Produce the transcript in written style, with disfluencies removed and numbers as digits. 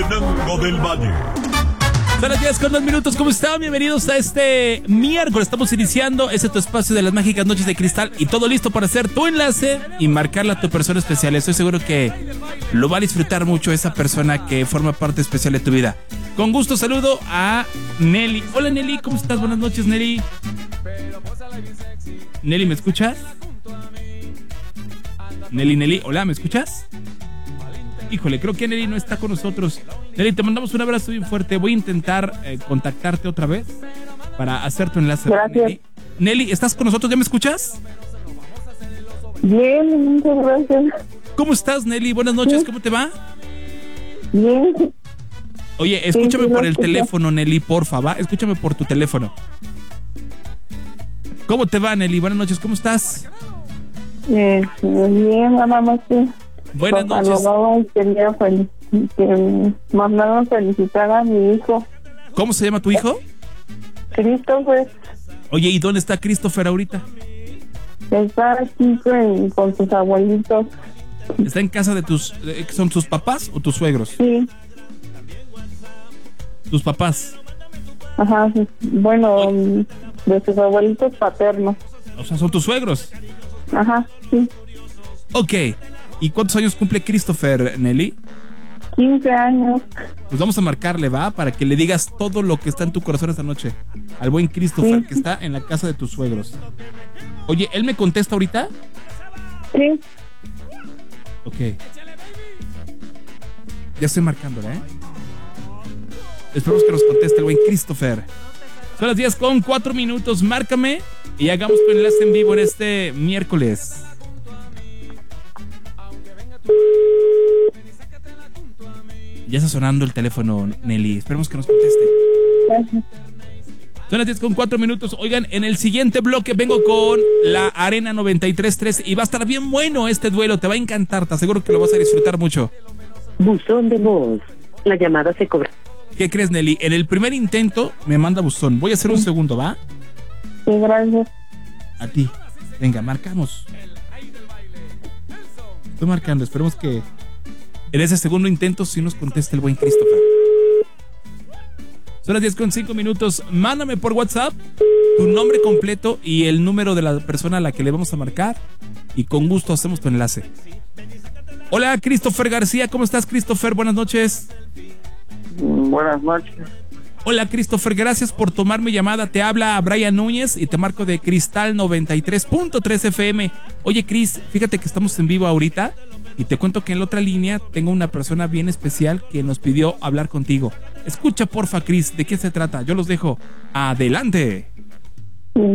Tenango del Valle. Son las 10:02. ¿Cómo están? Bienvenidos a este miércoles. Estamos iniciando tu espacio de las mágicas noches de cristal y todo listo para hacer tu enlace y marcarla a tu persona especial. Estoy seguro que lo va a disfrutar mucho esa persona que forma parte especial de tu vida. Con gusto saludo a Nelly. Hola Nelly, ¿cómo estás? Buenas noches, Nelly. Nelly, ¿me escuchas? Nelly, hola, ¿me escuchas? Híjole, creo que Nelly no está con nosotros. Nelly, te mandamos un abrazo bien fuerte. Voy a intentar contactarte otra vez para hacer tu enlace. Gracias. Nelly, ¿estás con nosotros? ¿Ya me escuchas? Bien, muchas gracias. ¿Cómo estás, Nelly? Buenas noches, Sí. ¿Cómo te va? Bien. Oye, escúchame Sí, por lo el escucho. teléfono, Nelly, porfa, ¿va? Escúchame por tu teléfono. ¿Cómo te va, Nelly? Buenas noches, ¿cómo estás? Bien, nada más que Buenas noches. saludaba y quería que mandaron felicitar a mi hijo, ¿Cómo se llama tu hijo? Christopher. Oye, ¿y dónde está Christopher ahorita? Está aquí con sus abuelitos. ¿Está en casa de son tus papás o tus suegros? Sí, Tus papás. ajá, sí. Bueno, de sus abuelitos paternos. O sea, son tus suegros. Ajá, sí. Ok. ¿Y cuántos años cumple Christopher, Nelly? 15 años. Pues vamos a marcarle, ¿va? Para que le digas todo lo que está en tu corazón esta noche. Al buen Christopher, Sí. que está en la casa de tus suegros. Oye, ¿él me contesta ahorita? Sí, Ok. Ya estoy marcándole, ¿eh? Esperemos que nos conteste el buen Christopher. Son las 10:04. Márcame y hagamos tu enlace en vivo en este miércoles. Ya está sonando el teléfono, Nelly. Esperemos que nos conteste. gracias. Son las 10:04. Oigan, en el siguiente bloque vengo con la Arena 93.3 y va a estar bien bueno este duelo. Te va a encantar, te aseguro que lo vas a disfrutar mucho. Buzón de voz. La llamada se cobra. ¿Qué crees, Nelly? En el primer intento me manda buzón. Voy a hacer un segundo, ¿va? Sí, gracias. A ti. Venga, marcamos. Estoy marcando. Esperemos que en ese segundo intento sí nos conteste el buen Christopher. Son las 10:05. Mándame por WhatsApp tu nombre completo y el número de la persona a la que le vamos a marcar. Y con gusto hacemos tu enlace. Hola, Christopher García. ¿Cómo estás, Christopher? Buenas noches. Buenas noches. Hola, Christopher, gracias por tomar mi llamada. Te habla Brian Núñez y te marco de Cristal 93.3 FM. Oye, Chris, fíjate que estamos en vivo ahorita y te cuento que en la otra línea tengo una persona bien especial que nos pidió hablar contigo. Escucha, porfa, Chris, ¿de qué se trata? Yo los dejo. Adelante.